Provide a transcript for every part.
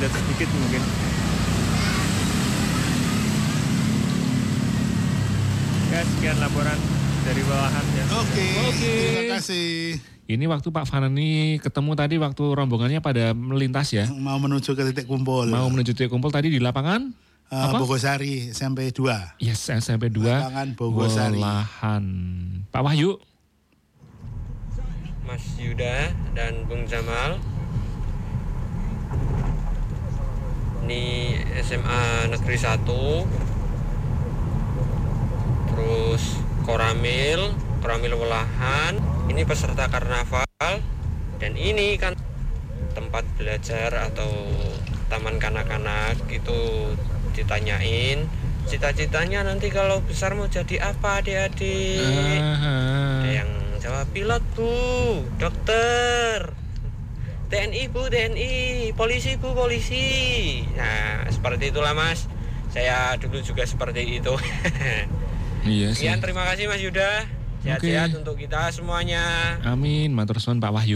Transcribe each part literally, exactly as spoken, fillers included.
lihat sedikit mungkin. Ya, sekian laporan dari bawahan ya. Oke, Oke. terima kasih. Ini waktu Pak Fanani ketemu tadi waktu rombongannya pada melintas ya. Mau menuju ke titik kumpul. Mau menuju titik kumpul tadi di lapangan? Uh, apa? Bogosari S M P dua. Yes, S M P dua. Lapangan Bogosari. Walahan. Pak Wahyu. Mas Yuda dan Bung Jamal. Ini S M A Negeri satu. Terus Koramil, Koramil Walahan. Ini peserta karnaval. Dan ini kan tempat belajar atau taman kanak-kanak itu ditanyain cita-citanya nanti kalau besar mau jadi apa adik-adik. Uh-huh. Ada yang jawab pilot bu, dokter, T N I bu, T N I, polisi bu, polisi. Nah seperti itulah mas, saya dulu juga seperti itu. Iya sih. Sekian, terima kasih Mas Yuda, sehat-sehat okay. untuk kita semuanya. Amin, matur suwun Pak Wahyu.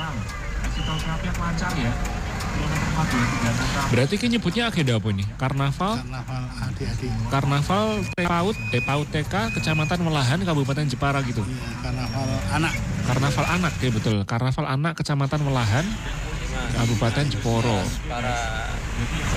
Berarti kan nyebutnya agenda apa ini? Karnaval? Karnaval adik-adik. Karnaval PAUD, eh, PAUD T K, Kecamatan Walahan, Kabupaten Jepara gitu. Iya, karnaval anak. Karnaval anak, ya betul. Karnaval anak Kecamatan Walahan, Kabupaten Jepara. Para